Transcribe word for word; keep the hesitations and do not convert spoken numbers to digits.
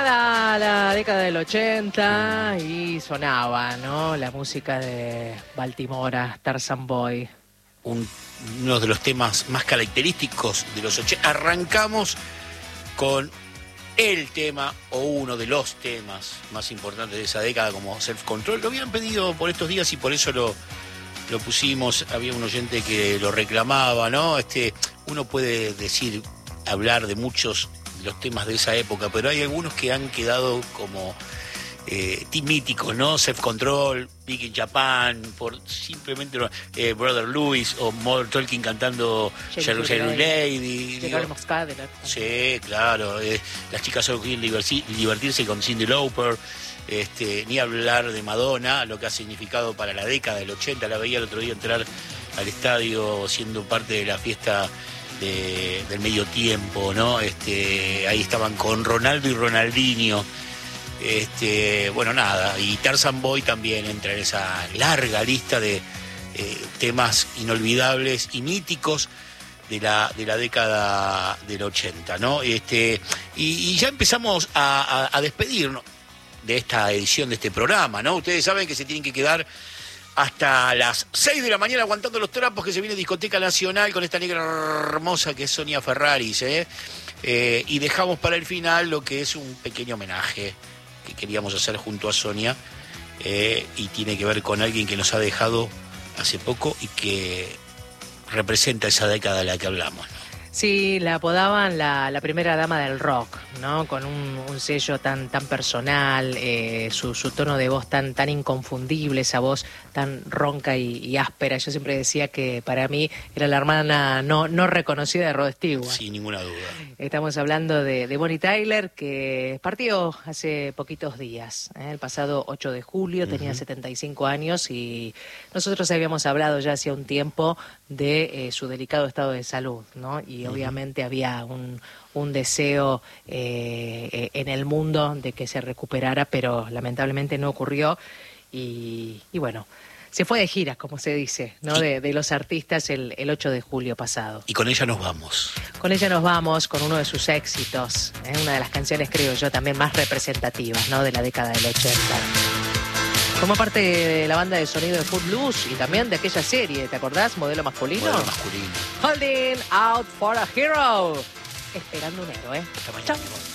Nada, la década del ochenta y sonaba, ¿no? La música de Baltimora, Tarzan Boy. Un, uno de los temas más característicos de los ochenta. Arrancamos con el tema o uno de los temas más importantes de esa década como Self Control. Lo habían pedido por estos días y por eso lo, lo pusimos. Había un oyente que lo reclamaba, ¿no? Este, uno puede decir, hablar de muchos de los temas de esa época, pero hay algunos que han quedado como eh, míticos, ¿no? Self Control, Big in Japan, por simplemente eh, Brother Louis o Modern Talking cantando Jerusalem Lady. Sí, claro. Eh, las chicas solo quieren divertir, divertirse con Cyndi Lauper. Este, ni hablar de Madonna, lo que ha significado para la década del ochenta. La veía el otro día entrar al estadio siendo parte de la fiesta de, del medio tiempo, ¿no? Este, ahí estaban con Ronaldo y Ronaldinho. Este, bueno, nada, y Tarzan Boy también entra en esa larga lista de eh, temas inolvidables y míticos de la, de la década del ochenta, ¿no? Este, y, y ya empezamos a, a, a despedirnos de esta edición de este programa, ¿no? Ustedes saben que se tienen que quedar hasta las seis de la mañana aguantando los trapos, que se viene Discoteca Nacional con esta negra hermosa que es Sonia Ferraris, ¿eh? Eh, y dejamos para el final lo que es un pequeño homenaje que queríamos hacer junto a Sonia, eh, y tiene que ver con alguien que nos ha dejado hace poco y que representa esa década de la que hablamos, ¿no? Sí, la apodaban la, la primera dama del rock, ¿no? Con un, un sello tan tan personal, eh, su, su tono de voz tan tan inconfundible, esa voz tan ronca y, y áspera. Yo siempre decía que para mí era la hermana no, no reconocida de Rod Stewart. Sin ninguna duda. Estamos hablando de, de Bonnie Tyler, que partió hace poquitos días, ¿eh? El pasado ocho de julio, uh-huh. Tenía setenta y cinco años y nosotros habíamos hablado ya hacía un tiempo de eh, su delicado estado de salud, ¿no? Y obviamente había un, un deseo eh, en el mundo de que se recuperara, pero lamentablemente no ocurrió. Y, y bueno, se fue de gira, como se dice, ¿no? De, de los artistas el, el ocho de julio pasado. Y con ella nos vamos. Con ella nos vamos, con uno de sus éxitos, ¿eh? Una de las canciones, creo yo, también más representativas, ¿no? De la década del ochenta. Como parte de la banda de sonido de Footloose y también de aquella serie, ¿te acordás? Modelo masculino. Modelo masculino. Holding Out for a Hero. Esperando un héroe. Hasta mañana. Chau.